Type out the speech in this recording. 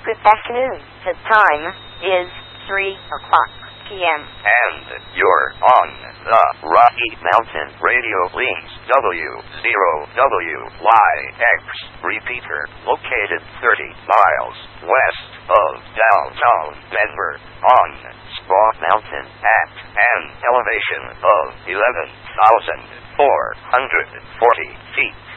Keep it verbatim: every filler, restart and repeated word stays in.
Good afternoon. The time is three o'clock p.m. And you're on the Rocky Mountain Radio Links W zero W Y X repeater, located thirty miles west of downtown Denver, on Squaw Mountain at an elevation of eleven thousand four hundred forty feet.